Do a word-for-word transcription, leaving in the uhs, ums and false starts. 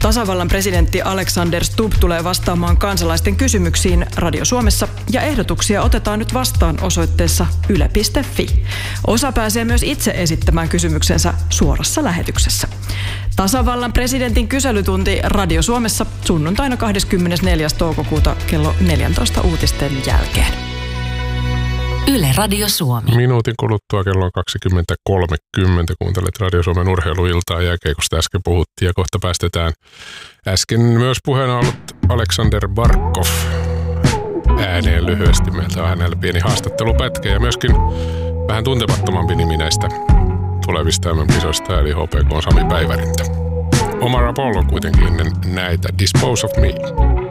Tasavallan presidentti Alexander Stubb tulee vastaamaan kansalaisten kysymyksiin Radio Suomessa ja ehdotuksia otetaan nyt vastaan osoitteessa yle piste fi. Osa pääsee myös itse esittämään kysymyksensä suorassa lähetyksessä. Tasavallan presidentin kyselytunti Radio Suomessa sunnuntaina kahdeskymmenesneljäs toukokuuta kello neljätoista uutisten jälkeen. Yle Radio Suomi. Minuutin kuluttua kello kaksikymmentä kolmekymmentä kuuntelet Radio Suomen urheiluiltaa jääkiekosta äsken puhuttiin ja kohta päästetään äsken myös puheena ollut Alexander Barkov ääneen lyhyesti. Meiltä on hänellä pieni haastattelupätkä ja myöskin vähän tuntemattomampi nimi näistä tulevista M M-kisoista eli H P K Sami Päivärintä. Omar Apollo kuitenkin ennen näitä Dispose of Me.